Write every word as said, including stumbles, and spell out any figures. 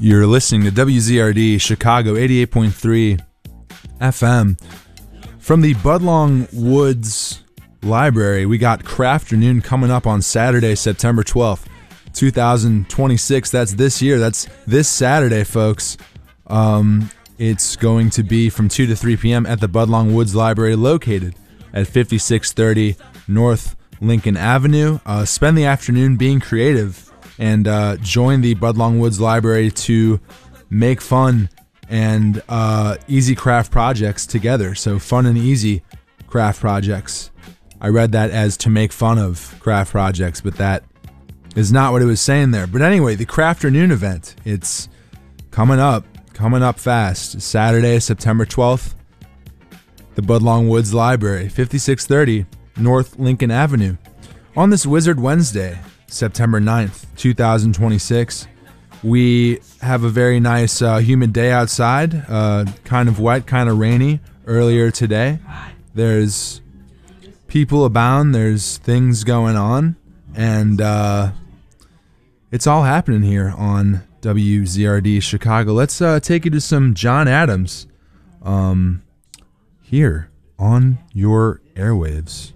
You're listening to W Z R D Chicago eighty-eight point three F M. From the Budlong Woods Library, we got Crafternoon coming up on Saturday, September twelfth, twenty twenty-six. That's this year. That's this Saturday, folks. Um, it's going to be from two to three p.m. at the Budlong Woods Library, located at fifty-six thirty North Lincoln Avenue. Uh, spend the afternoon being creative and uh, join the Budlong Woods Library to make fun and uh, easy craft projects together. So fun and easy craft projects. I read that as to make fun of craft projects, but that is not what it was saying there. But anyway, the Crafternoon event, it's coming up, coming up fast. Saturday, September twelfth, the Budlong Woods Library, fifty-six thirty North Lincoln Avenue. On this Wizard Wednesday, September ninth, twenty twenty-six, we have a very nice uh, humid day outside, uh, kind of wet, kind of rainy earlier today. There's people abound, there's things going on, and uh, it's all happening here on W Z R D Chicago. Let's uh, take you to some John Adams um, here on your airwaves.